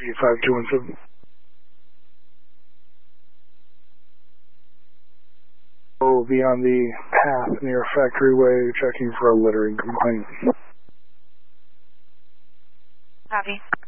Yankee 5217. Will be on the path near Factory Way checking for a littering complaint. Copy.